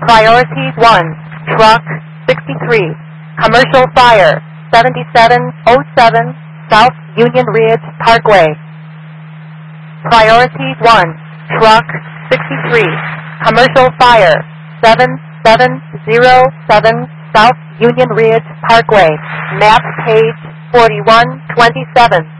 Priority 1, Truck 63, Commercial Fire 7707 South Union Ridge Parkway. Priority 1, Truck 63, Commercial Fire 7707 South Union Ridge Parkway. Map page 4127.